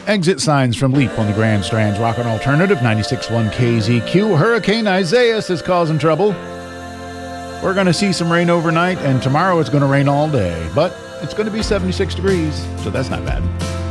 Exit signs from Leap on the Grand Strand's Rocket Alternative, 96.1 KZQ. Hurricane Isaias is causing trouble. We're going to see some rain overnight, and tomorrow it's going to rain all day. But it's going to be 76 degrees, so that's not bad.